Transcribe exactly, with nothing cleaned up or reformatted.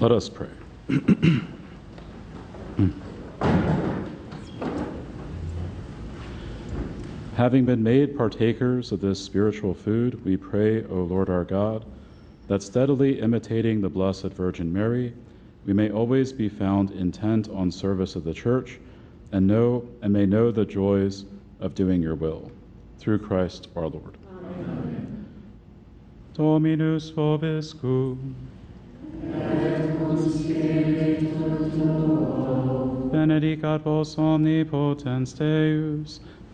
Let us pray. Having been made partakers of this spiritual food, we pray, O Lord our God, that steadily imitating the Blessed Virgin Mary, we may always be found intent on service of the Church and know and may know the joys of doing your will. Through Christ our Lord. Amen. Dominus vobiscum. Et cum spiritu tuo. Benedicat vos omnipotens Deus,